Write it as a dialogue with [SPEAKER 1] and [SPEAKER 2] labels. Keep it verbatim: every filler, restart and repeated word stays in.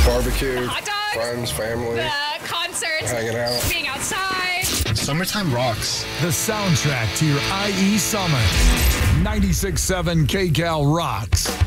[SPEAKER 1] Barbecue,
[SPEAKER 2] hot dogs,
[SPEAKER 1] friends, family,
[SPEAKER 2] the concerts,
[SPEAKER 1] hanging out.
[SPEAKER 2] being outside.
[SPEAKER 3] Summertime rocks.
[SPEAKER 4] The soundtrack to your I E summer. ninety-six point seven K Cal rocks.